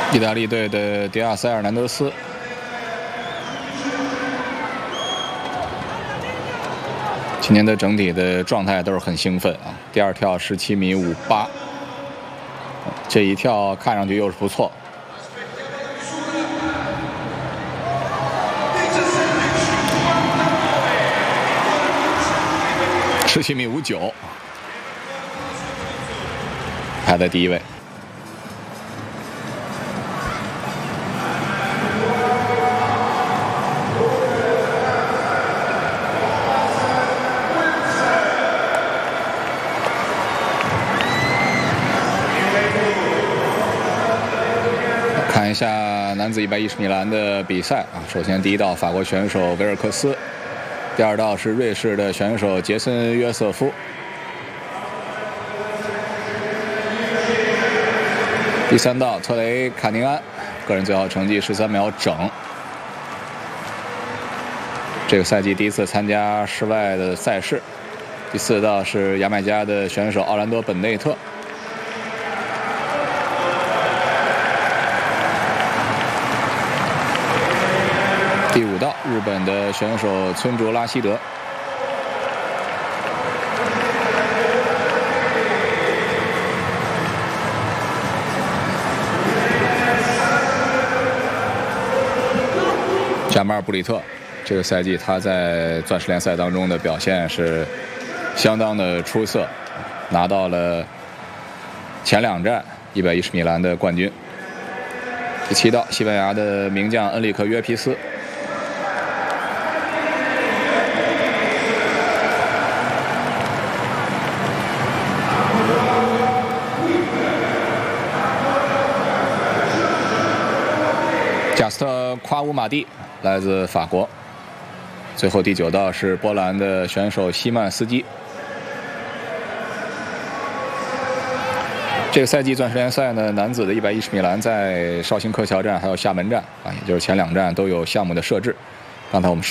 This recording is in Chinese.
意大利队的迪亚塞尔南德斯。今年的整体的状态都是很兴奋啊！第二跳17.58米，这一跳看上去又是不错。17.59米，排在第一位。看一下男子110米栏的比赛啊，首先第一道法国选手维尔克斯，第二道是瑞士的选手杰森约瑟夫，第三道特雷卡宁安，个人最好成绩13秒整。这个赛季第一次参加室外的赛事。第四道是牙买加的选手奥兰多本内特。第五道，日本的选手村竹拉希德。贾马尔布里特，这个赛季他在钻石联赛当中的表现是相当的出色，拿到了前2站110米栏的冠军。第七道，西班牙的名将恩里克约皮斯。贾斯特夸乌马蒂来自法国。最后第9道是波兰的选手西曼斯基。这个赛季钻石联赛呢，男子的110米栏在绍兴柯桥站还有厦门站啊，也就是前2站都有项目的设置。刚才我们说